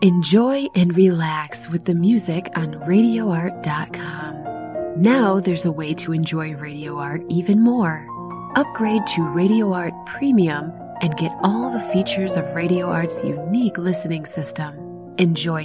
Enjoy and relax with the music on RadioArt.com. Now there's a way to enjoy Radio Art even more. Upgrade to Radio Art Premium and get all the features of Radio Art's unique listening system. Enjoy